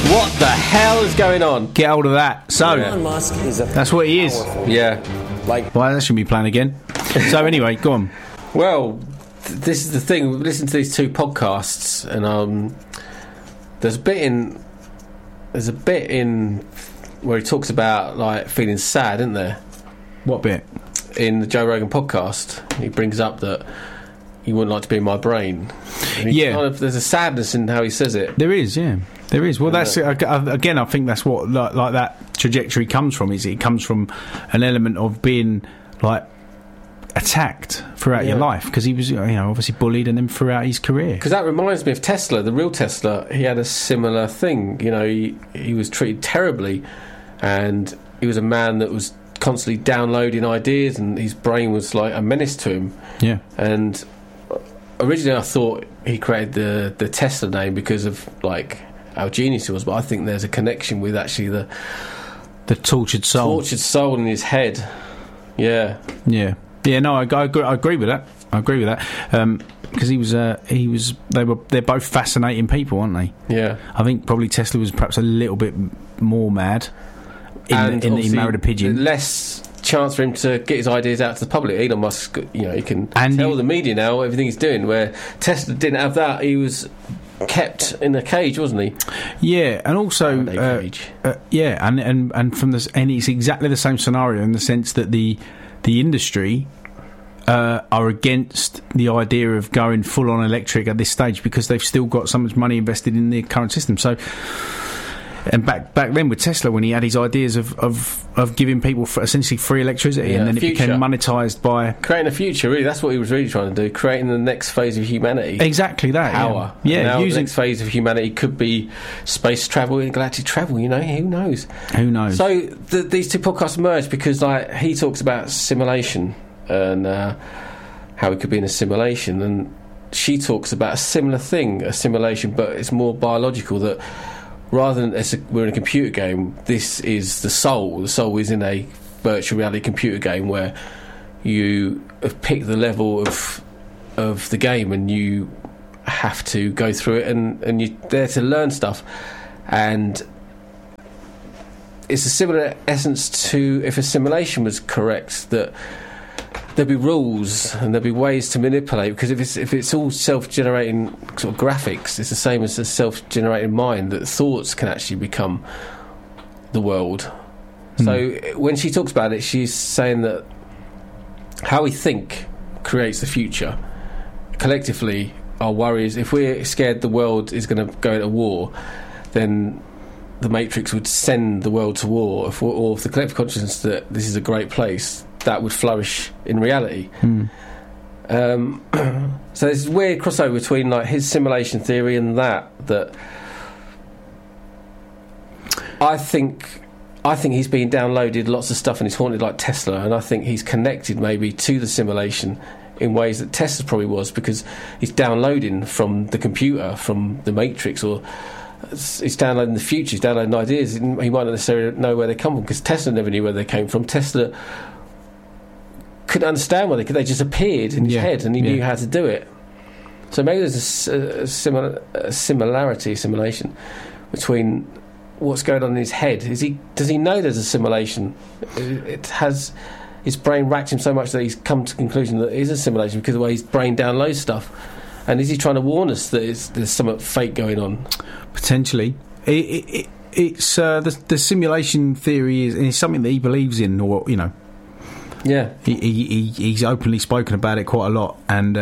What the hell is going on? Get hold of that. So, Elon Musk is that's what he is. Yeah. Well, that shouldn't be playing again. So anyway, go on. Well, this is the thing. We've listened to these two podcasts, and there's a bit in where he talks about like feeling sad, isn't there? What bit? In the Joe Rogan podcast, he brings up that you wouldn't like to be in my brain. And there's a sadness in how he says it. There is, yeah. There is. Well, that's again. I think that's what like that trajectory comes from. Is it comes from an element of being like attacked throughout your life, because he was, obviously bullied, and then throughout his career. Because that reminds me of Tesla, the real Tesla. He had a similar thing. He was treated terribly, and he was a man that was constantly downloading ideas, and his brain was like a menace to him. Yeah. And originally, I thought he created the Tesla name because of like how genius he was, but I think there's a connection with actually the tortured soul in his head. Yeah. No, I agree with that. Because they're both fascinating people, aren't they? Yeah. I think probably Tesla was perhaps a little bit more mad in that he married a pigeon. Less chance for him to get his ideas out to the public. Elon Musk, he can tell the media now everything he's doing, where Tesla didn't have that. He was kept in a cage, wasn't he? Yeah, and also and from this, and it's exactly the same scenario in the sense that the industry are against the idea of going full on electric at this stage, because they've still got so much money invested in the current system. So, and back then with Tesla, when he had his ideas of giving people essentially free electricity, and then it became monetized by creating a future. Really, that's what he was really trying to do, creating the next phase of humanity. Exactly that. Power. Yeah. Now the next phase of humanity could be space travel and galactic travel. Who knows? Who knows? So these two podcasts merged because like he talks about simulation and how it could be in a simulation, and she talks about a similar thing, a simulation, but it's more biological. That rather than we're in a computer game, this is the soul. The soul is in a virtual reality computer game where you have picked the level of the game, and you have to go through it, and you're there to learn stuff. And it's a similar essence to if a simulation was correct, that there'd be rules and there'd be ways to manipulate, because if it's all self-generating sort of graphics, it's the same as a self-generating mind, that thoughts can actually become the world. So when she talks about it, she's saying that how we think creates the future. Collectively, our worries, if we're scared the world is going to go into war, then the Matrix would send the world to war. Or if the collective consciousness that this is a great place, that would flourish in reality. So there's this weird crossover between like his simulation theory and that I think he's been downloaded lots of stuff and he's haunted like Tesla, and I think he's connected maybe to the simulation in ways that Tesla probably was, because he's downloading from the computer, from the Matrix, or he's downloading the future, he's downloading ideas. He might not necessarily know where they come from, because Tesla never knew where they came from. Tesla couldn't understand where they just appeared in his head, and he knew how to do it. So maybe there's a simulation between what's going on in his head. Does he know there's a simulation? It has his brain racked him so much that he's come to the conclusion that it is a simulation because of the way his brain downloads stuff. And is he trying to warn us that there's something fake going on? Potentially. It's the simulation theory is something that he believes in, or yeah, he's openly spoken about it quite a lot, and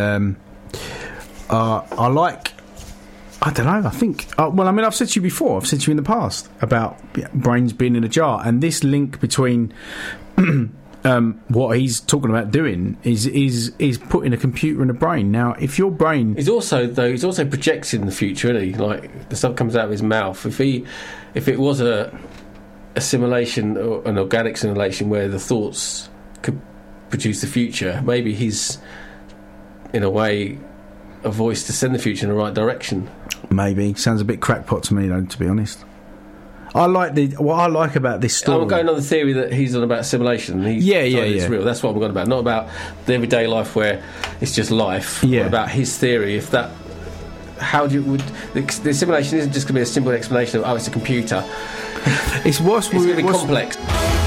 I don't know. I think. I've said to you before. I've said to you in the past about brains being in a jar, and this link between what he's talking about doing is putting a computer in a brain. Now, if your brain, he's also projecting the future, isn't he? Like the stuff comes out of his mouth. If it was a simulation, or an organic simulation where the thoughts could produce the future, maybe he's in a way a voice to send the future in the right direction. Maybe. Sounds a bit crackpot to me, though, to be honest. What I like about this story. I'm going on the theory that he's on about simulation. It's real. That's what I'm going about. Not about the everyday life where it's just life. Yeah. About his theory. If that how do you would the simulation isn't just going to be a simple explanation of it's a computer. It's going to be complex.